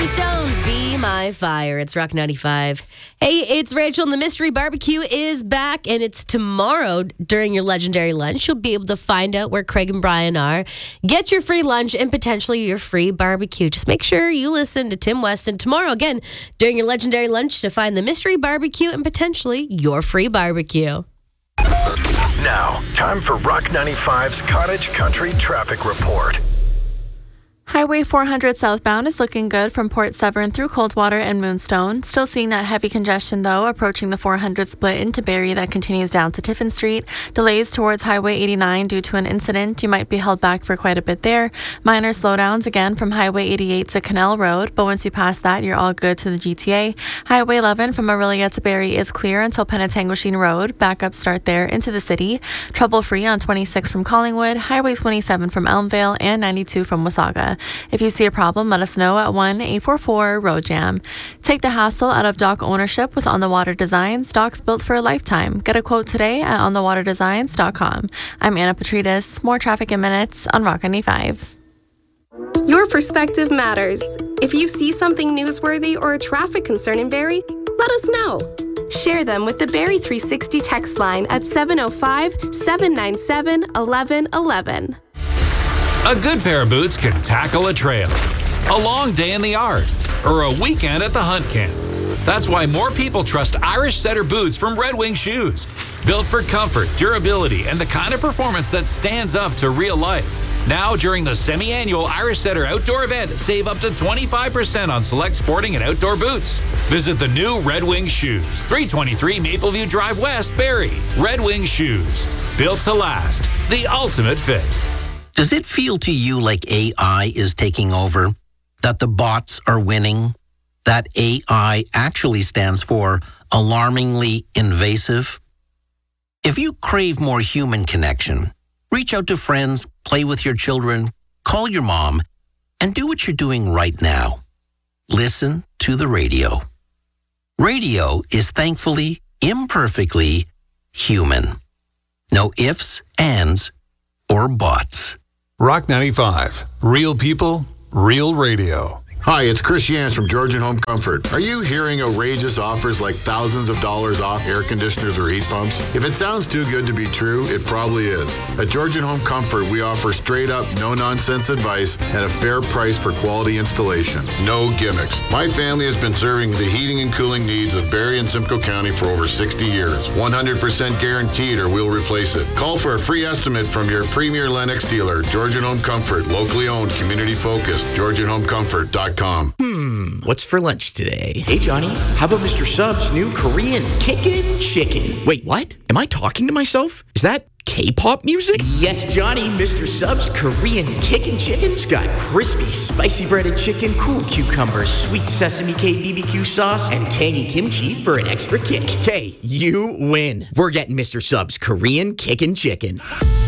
Rolling Stones, Be My Fire. It's Rock 95. Hey, it's Rachel, and the Mystery Barbecue is back, and it's tomorrow during your legendary lunch. You'll be able to find out where Craig and Brian are, get your free lunch, and potentially your free barbecue. Just make sure you listen to Tim Weston tomorrow, again, during your legendary lunch to find the Mystery Barbecue and potentially your free barbecue. Now, time for Rock 95's Cottage Country Traffic Report. Highway 400 southbound is looking good from Port Severn through Coldwater and Moonstone. Still seeing that heavy congestion, though, approaching the 400 split into Barrie that continues down to Tiffin Street. Delays towards Highway 89 due to an incident. You might be held back for quite a bit there. Minor slowdowns again from Highway 88 to Canal Road, but once you pass that, you're all good to the GTA. Highway 11 from Orillia to Barrie is clear until Penetanguishene Road. Backup start there into the city. Trouble-free on 26 from Collingwood, Highway 27 from Elmvale, and 92 from Wasaga. If you see a problem, let us know at 1-844-ROAD-JAM. Take the hassle out of dock ownership with On the Water Designs, docks built for a lifetime. Get a quote today at onthewaterdesigns.com. I'm Anna Petridis. More traffic in minutes on Rock 95. Your perspective matters. If you see something newsworthy or a traffic concern in Barrie, let us know. Share them with the Barrie 360 text line at 705-797-1111. A good pair of boots can tackle a trail, a long day in the yard, or a weekend at the hunt camp. That's why more people trust Irish Setter boots from Red Wing Shoes. Built for comfort, durability, and the kind of performance that stands up to real life. Now, during the semi-annual Irish Setter outdoor event, save up to 25% on select sporting and outdoor boots. Visit the new Red Wing Shoes, 323 Mapleview Drive West, Barrie. Red Wing Shoes, built to last, the ultimate fit. Does it feel to you like AI is taking over? That the bots are winning? That AI actually stands for alarmingly invasive? If you crave more human connection, reach out to friends, play with your children, call your mom, and do what you're doing right now. Listen to the radio. Radio is thankfully, imperfectly human. No ifs, ands, or buts. Rock 95. Real people, real radio. Hi, it's Chris Yance from Georgian Home Comfort. Are you hearing outrageous offers like thousands of dollars off air conditioners or heat pumps? If it sounds too good to be true, it probably is. At Georgian Home Comfort, we offer straight up, no-nonsense advice at a fair price for quality installation. No gimmicks. My family has been serving the heating and cooling needs of Barrie and Simcoe County for over 60 years. 100% guaranteed or we'll replace it. Call for a free estimate from your premier Lennox dealer. Georgian Home Comfort, locally owned, community focused. GeorgianHomeComfort.com. What's for lunch today? Hey, Johnny, how about Mr. Sub's new Korean Kickin' Chicken? Wait, what? Am I talking to myself? Is that K-pop music? Yes, Johnny, Mr. Sub's Korean Kickin' Chicken's got crispy, spicy breaded chicken, cool cucumbers, sweet sesame cake BBQ sauce, and tangy kimchi for an extra kick. Hey, you win. We're getting Mr. Sub's Korean Kickin' Chicken.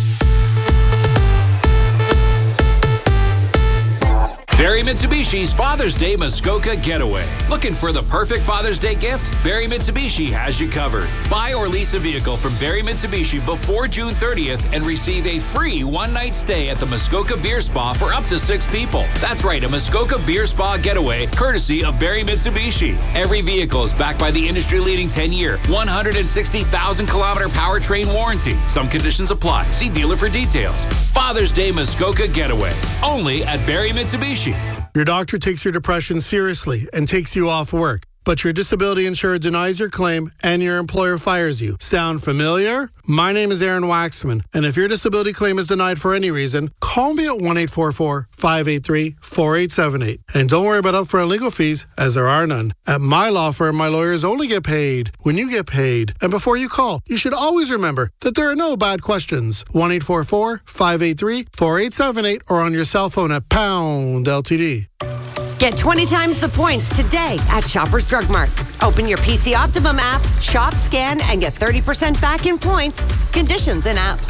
Barrie Mitsubishi's Father's Day Muskoka Getaway. Looking for the perfect Father's Day gift? Barrie Mitsubishi has you covered. Buy or lease a vehicle from Barrie Mitsubishi before June 30th and receive a free one-night stay at the Muskoka Beer Spa for up to 6 people. That's right, a Muskoka Beer Spa Getaway, courtesy of Barrie Mitsubishi. Every vehicle is backed by the industry-leading 10-year, 160,000-kilometer powertrain warranty. Some conditions apply. See dealer for details. Father's Day Muskoka Getaway. Only at Barrie Mitsubishi. Your doctor takes your depression seriously and takes you off work, but your disability insurer denies your claim and your employer fires you. Sound familiar? My name is Aaron Waxman, and if your disability claim is denied for any reason, call me at 1-844-583-4878. And don't worry about upfront legal fees, as there are none. At my law firm, my lawyers only get paid when you get paid. And before you call, you should always remember that there are no bad questions. 1-844-583-4878 or on your cell phone at pound LTD. Get 20 times the points today at Shoppers Drug Mart. Open your PC Optimum app, shop, scan, and get 30% back in points. Conditions in app.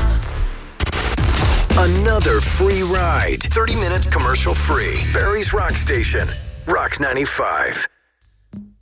Another free ride. 30 minutes commercial free. Barrie's Rock Station. Rock 95.